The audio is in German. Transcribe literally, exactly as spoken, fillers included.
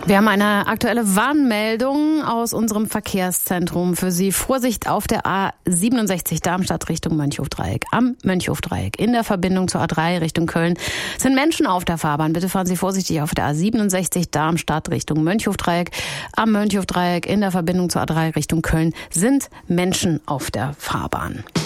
Wir haben eine aktuelle Warnmeldung aus unserem Verkehrszentrum für Sie. Vorsicht auf der A siebenundsechzig Darmstadt Richtung Mönchhofdreieck. Am Mönchhofdreieck in der Verbindung zur A drei Richtung Köln sind Menschen auf der Fahrbahn. Bitte fahren Sie vorsichtig auf der A siebenundsechzig Darmstadt Richtung Mönchhofdreieck. Am Mönchhofdreieck in der Verbindung zur A drei Richtung Köln sind Menschen auf der Fahrbahn.